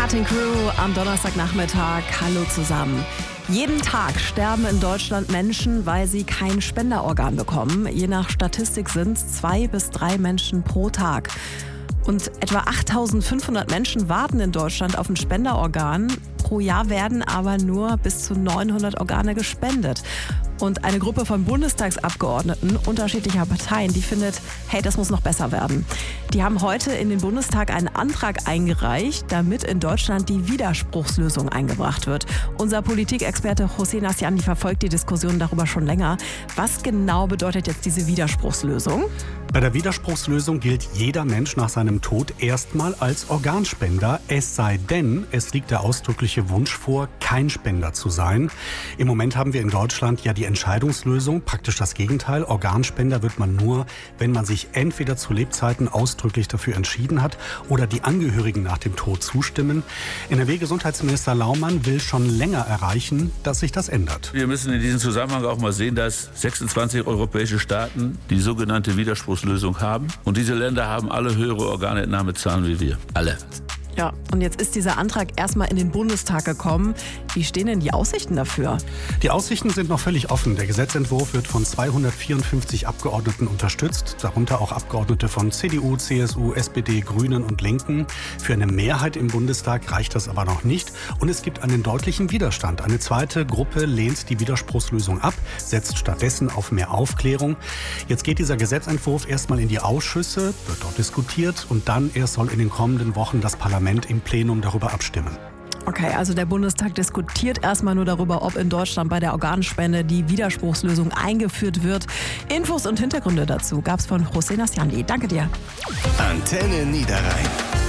Cutting Crew am Donnerstagnachmittag. Hallo zusammen. Jeden Tag sterben in Deutschland Menschen, weil sie kein Spenderorgan bekommen. Je nach Statistik sind es 2 bis 3 Menschen pro Tag. Und etwa 8.500 Menschen warten in Deutschland auf ein Spenderorgan. Pro Jahr werden aber nur bis zu 900 Organe gespendet. Und eine Gruppe von Bundestagsabgeordneten unterschiedlicher Parteien, die findet, hey, das muss noch besser werden. Die haben heute in den Bundestag einen Antrag eingereicht, damit in Deutschland die Widerspruchslösung eingebracht wird. Unser Politikexperte José Nassiani verfolgt die Diskussion darüber schon länger. Was genau bedeutet jetzt diese Widerspruchslösung? Bei der Widerspruchslösung gilt jeder Mensch nach seinem Tod erstmal als Organspender, es sei denn, es liegt der ausdrückliche Wunsch vor, kein Spender zu sein. Im Moment haben wir in Deutschland ja die Entscheidungslösung, praktisch das Gegenteil. Organspender wird man nur, wenn man sich entweder zu Lebzeiten ausdrücklich dafür entschieden hat oder die Angehörigen nach dem Tod zustimmen. NRW-Gesundheitsminister Laumann will schon länger erreichen, dass sich das ändert. Wir müssen in diesem Zusammenhang auch mal sehen, dass 26 europäische Staaten die sogenannte Widerspruchslösung haben. Und diese Länder haben alle höhere Organentnahmezahlen wie wir. Alle. Ja, und jetzt ist dieser Antrag erstmal in den Bundestag gekommen. Wie stehen denn die Aussichten dafür? Die Aussichten sind noch völlig offen. Der Gesetzentwurf wird von 254 Abgeordneten unterstützt, darunter auch Abgeordnete von CDU, CSU, SPD, Grünen und Linken. Für eine Mehrheit im Bundestag reicht das aber noch nicht. Und es gibt einen deutlichen Widerstand. Eine zweite Gruppe lehnt die Widerspruchslösung ab, setzt stattdessen auf mehr Aufklärung. Jetzt geht dieser Gesetzentwurf erstmal in die Ausschüsse, wird dort diskutiert und dann erst soll in den kommenden Wochen das Parlament im Plenum darüber abstimmen. Okay, also der Bundestag diskutiert erstmal nur darüber, ob in Deutschland bei der Organspende die Widerspruchslösung eingeführt wird. Infos und Hintergründe dazu gab's von José Nassiani. Danke dir. Antenne Niederrhein.